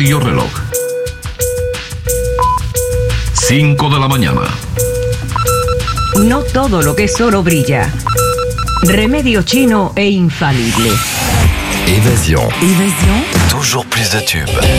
Radio Reloj. 5 de la mañana. No todo lo que es oro brilla. Remedio chino e infalible. Évasion. Toujours plus de tubes.